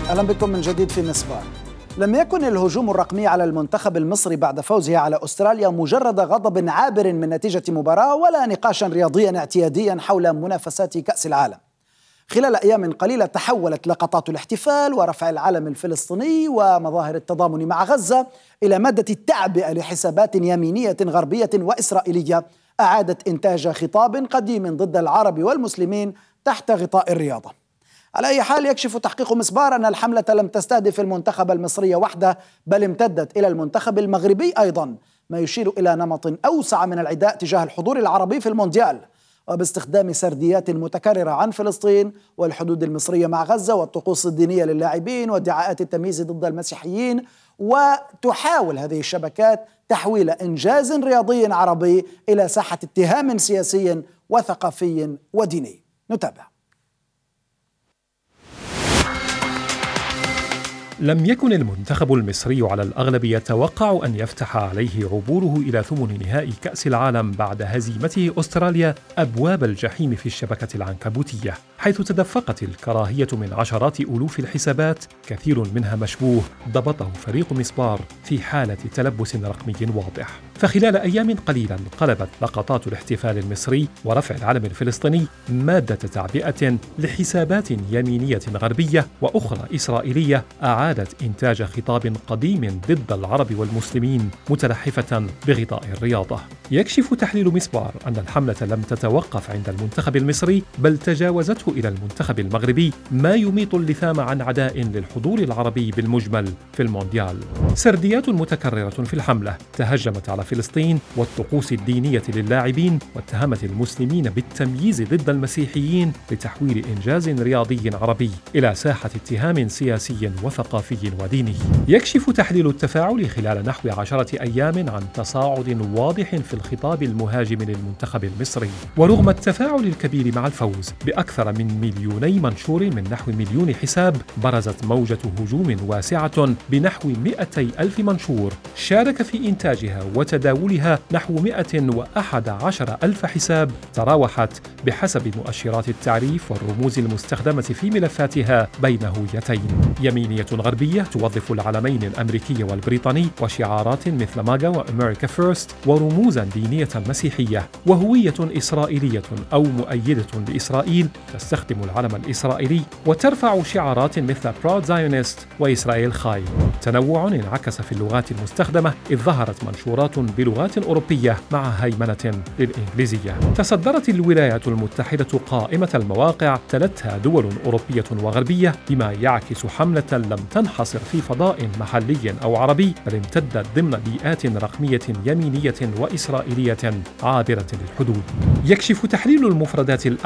أهلا بكم من جديد في مسبار. لم يكن الهجوم الرقمي على المنتخب المصري بعد فوزه على أستراليا مجرد غضب عابر من نتيجة مباراة ولا نقاشا رياضيا اعتياديا حول منافسات كأس العالم. خلال أيام قليلة تحولت لقطات الاحتفال ورفع العلم الفلسطيني ومظاهر التضامن مع غزة إلى مادة التعبئة لحسابات يمينية غربية وإسرائيلية أعادت إنتاج خطاب قديم ضد العرب والمسلمين تحت غطاء الرياضة. على أي حال، يكشف تحقيق مسبار أن الحملة لم تستهدف المنتخب المصري وحده، بل امتدت إلى المنتخب المغربي أيضا، ما يشير إلى نمط أوسع من العداء تجاه الحضور العربي في المونديال، وباستخدام سرديات متكررة عن فلسطين والحدود المصرية مع غزة والطقوس الدينية للاعبين وادعاءات التمييز ضد المسيحيين. وتحاول هذه الشبكات تحويل إنجاز رياضي عربي إلى ساحة اتهام سياسي وثقافي وديني. نتابع. لم يكن المنتخب المصري على الأغلب يتوقع أن يفتح عليه عبوره إلى ثمن نهائي كأس العالم بعد هزيمته أستراليا أبواب الجحيم في الشبكة العنكبوتية، حيث تدفقت الكراهية من عشرات ألوف الحسابات، كثير منها مشبوه ضبطه فريق مسبار في حالة تلبس رقمي واضح. فخلال أيام قليلة قلبت لقطات الاحتفال المصري ورفع العلم الفلسطيني مادة تعبئة لحسابات يمينية غربية وأخرى إسرائيلية أعادت إنتاج خطاب قديم ضد العرب والمسلمين متلحفة بغطاء الرياضة. يكشف تحليل مسبار أن الحملة لم تتوقف عند المنتخب المصري، بل تجاوزته إلى المنتخب المغربي، ما يميط اللثام عن عداء للحضور العربي بالمجمل في المونديال. سرديات متكررة في الحملة تهجمت على فلسطين والطقوس الدينية للاعبين، واتهمت المسلمين بالتمييز ضد المسيحيين لتحويل إنجاز رياضي عربي إلى ساحة اتهام سياسي وثقافي وديني. يكشف تحليل التفاعل خلال نحو 10 أيام عن تصاعد واضح في الخطاب المهاجم للمنتخب المصري، ورغم التفاعل الكبير مع الفوز بأكثر من 2,000,000 منشور من نحو 1,000,000 حساب، برزت موجة هجوم واسعة بنحو 200,000 منشور شارك في إنتاجها وتداولها نحو 111,000 حساب، تراوحت بحسب مؤشرات التعريف والرموز المستخدمة في ملفاتها بين هويتين: يمينية غربية توظف العلمين الأمريكي والبريطاني وشعارات مثل ماجا وأمريكا فيرست، ورموزا دينية مسيحية، وهوية إسرائيلية أو مؤيدة لإسرائيل تستخدم العلم الإسرائيلي وترفع شعارات مثل براود زايونست وإسرائيل خاي. تنوع انعكس في اللغات المستخدمة، إذ ظهرت منشورات بلغات أوروبية مع هيمنة للإنجليزية. تصدرت الولايات المتحدة قائمة المواقع تلتها دول أوروبية وغربية، بما يعكس حملة لم تنحصر في فضاء محلي أو عربي، بل امتدت ضمن بيئات رقمية يمينية وإسرائيلية عابرة للحدود. يكشف تحليل المفردات